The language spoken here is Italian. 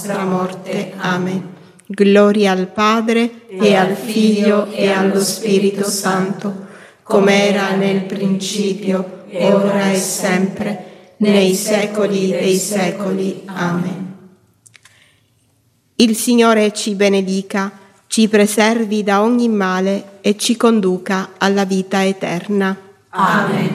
nostra morte. Amen. Gloria al Padre, e al Figlio, e allo Spirito Santo, come era nel principio, ora e sempre, nei secoli dei secoli. Amen. Il Signore ci benedica, ci preservi da ogni male e ci conduca alla vita eterna. Amen.